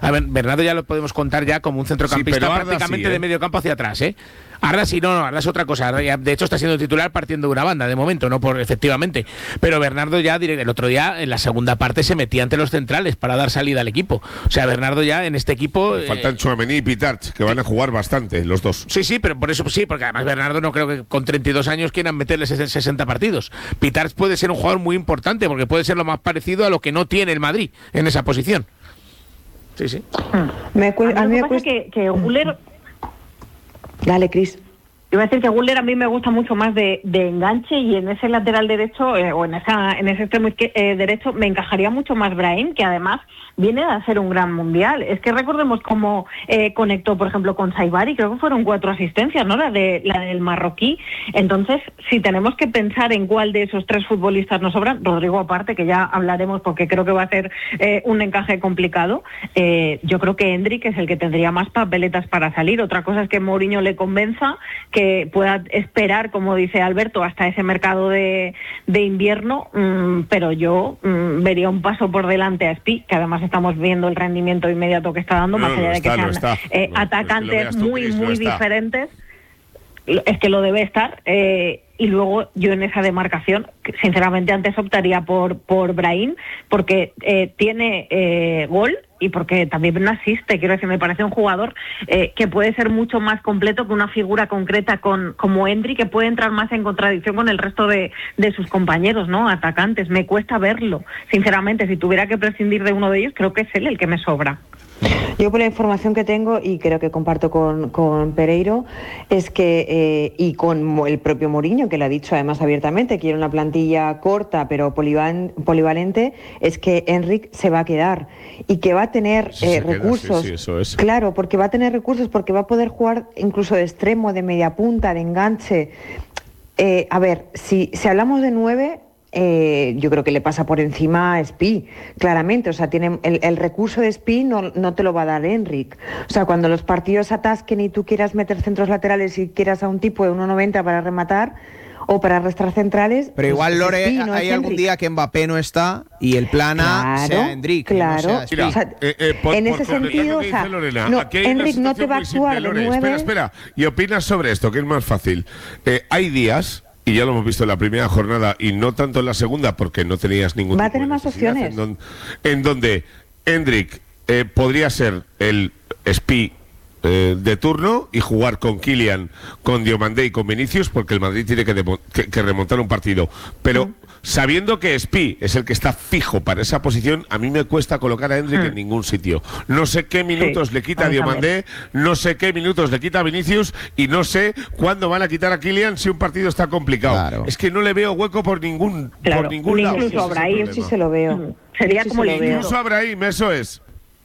A ver, Bernardo ya lo podemos contar ya como un centrocampista prácticamente de medio campo hacia atrás, ¿eh? Arda sí, no, Arda es otra cosa. Arda ya, de hecho, está siendo titular partiendo de una banda, de momento, no por efectivamente. Pero Bernardo ya, el otro día, en la segunda parte, se metía ante los centrales para dar salida al equipo. O sea, Bernardo ya en este equipo... Faltan Tchouaméni y Pitarch, que van a jugar bastante, los dos. Sí, pero por eso sí, porque además Bernardo no creo que con 32 años quieran meterle 60 partidos. Pitarch puede ser un jugador muy importante, porque puede ser lo más parecido a lo que no tiene el Madrid en esa posición. Sí. A mí me cuesta que Güler... Dale, Cris. Iba a decir que Güler a mí me gusta mucho más de enganche, y en ese lateral derecho o en ese extremo derecho me encajaría mucho más Brahim, que además viene a hacer un gran mundial. Es que recordemos cómo conectó, por ejemplo, con Saibari, creo que fueron 4 asistencias, ¿no? La del marroquí. Entonces, si tenemos que pensar en cuál de esos 3 futbolistas nos sobran, Rodrigo aparte, que ya hablaremos porque creo que va a ser un encaje complicado, yo creo que Endrick es el que tendría más papeletas para salir. Otra cosa es que Mourinho le convenza, que pueda esperar, como dice Alberto, hasta ese mercado de invierno, pero yo vería un paso por delante a Spi, que además estamos viendo el rendimiento inmediato que está dando, más allá de que sean atacantes muy diferentes. Es que lo debe estar, y luego yo en esa demarcación, sinceramente antes optaría por Brahim, porque tiene gol y porque también no asiste. Quiero decir, me parece un jugador que puede ser mucho más completo que una figura concreta como Endrick, que puede entrar más en contradicción con el resto de sus compañeros, ¿no? Atacantes. Me cuesta verlo, sinceramente. Si tuviera que prescindir de uno de ellos, creo que es él el que me sobra. Yo, por la información que tengo, y creo que comparto con Pereiro, es que, y con el propio Mourinho, que lo ha dicho además abiertamente, quiere una plantilla corta pero polivalente, es que Enric se va a quedar y que va a tener recursos. Sí, eso es. Claro, porque va a tener recursos, porque va a poder jugar incluso de extremo, de media punta, de enganche. A ver, si hablamos de 9... yo creo que le pasa por encima a Spi, claramente. O sea, tiene el recurso de Spi no te lo va a dar Enric. O sea, cuando los partidos atasquen y tú quieras meter centros laterales y quieras a un tipo de 1,90 para rematar o para restar centrales... Pero igual, Lore, Spi, no hay es algún Enric. día que Mbappé no está y el plan A sea Enric. Claro, no sea Spi. Mira, o sea, en ese sentido, o sea, Enric no te va a actuar de 9... Espera. ¿Y opinas sobre esto, que es más fácil? Hay días... Y ya lo hemos visto en la primera jornada y no tanto en la segunda, porque no tenías ningún Va tipo a tener de más necesidad, opciones. en donde Endrick podría ser el Spi de turno y jugar con Kylian, con Diomandé y con Vinicius, porque el Madrid tiene que remontar un partido. Pero sabiendo que Spi es el que está fijo para esa posición, a mí me cuesta colocar a Endrick en ningún sitio. No sé qué minutos le quita a Diomandé, no sé qué minutos le quita a Vinicius, y no sé cuándo van a quitar a Kylian si un partido está complicado. Claro. Es que no le veo hueco por ningún lado. Incluso a Brahim sí se lo veo. Sería como Incluso a Brahim, eso es.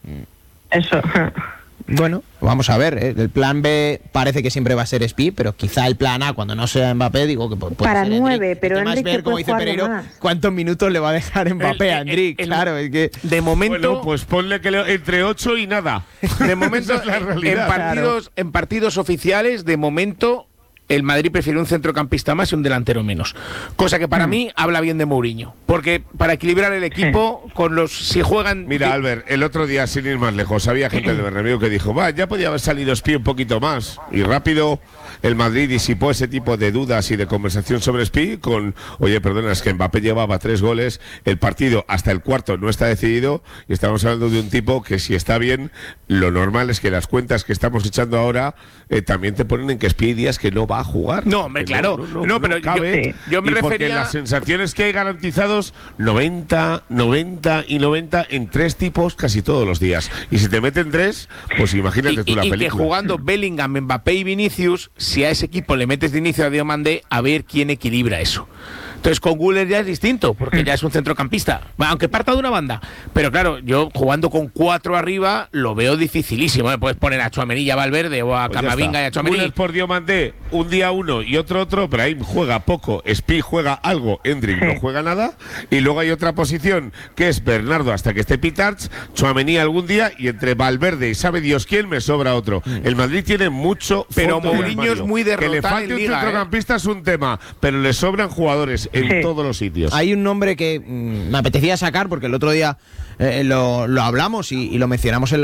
Eso. Bueno, vamos a ver, el plan B parece que siempre va a ser Spi, pero quizá el plan A, cuando no sea Mbappé, digo que puede para ser 9, Endrick. pero El tema es Endrick ver, como puede dice jugar de Pereiro, más. cuántos minutos le va a dejar Mbappé a Endrick. Claro, es que de momento... Bueno, pues ponle que entre 8 y nada. De momento, Esa es la realidad. en partidos oficiales, de momento, el Madrid prefiere un centrocampista más y un delantero menos. Cosa que para mí habla bien de Mourinho. Porque para equilibrar el equipo, si juegan... Mira, Albert, el otro día, sin ir más lejos, había gente de Bermeo que dijo, ya podía haber salido Spi un poquito más. Y rápido el Madrid disipó ese tipo de dudas y de conversación sobre Spi con, oye, perdona, es que Mbappé llevaba 3 goles, el partido hasta el cuarto no está decidido, y estamos hablando de un tipo que, si está bien, lo normal es que las cuentas que estamos echando ahora también te ponen en que Spi hay días que no va a jugar. No, hombre, claro. No, pero cabe. yo me y porque refería... las sensaciones que hay garantizados 90 y 90 en 3 tipos casi todos los días. Y si te meten 3, pues imagínate tú la película. Y que jugando Bellingham, Mbappé y Vinicius, si a ese equipo le metes de inicio a Diomandé, a ver quién equilibra eso. Entonces con Güler ya es distinto, porque ya es un centrocampista, aunque parta de una banda. Pero claro, yo jugando con 4 arriba lo veo dificilísimo. Puedes poner a Tchouaméni y a Valverde, o a Camavinga y a Tchouaméni. Güler por Diomandé, un día uno y otro, Brahim juega poco, Spi juega algo, Endrick no juega nada, y luego hay otra posición que es Bernardo hasta que esté Pitarch, Tchouaméni algún día, y entre Valverde y sabe Dios quién me sobra otro. El Madrid tiene mucho, pero Mourinho es muy derrotado. Que le falte un centrocampista es un tema, pero le sobran jugadores en todos los sitios. hay un nombre que me apetecía sacar, porque el otro día lo hablamos y lo mencionamos en